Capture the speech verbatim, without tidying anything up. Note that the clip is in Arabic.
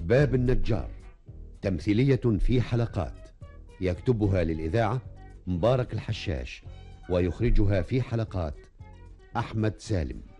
باب النجار، تمثيلية في حلقات، يكتبها للإذاعة مبارك الحشاش، ويخرجها في حلقات أحمد سالم.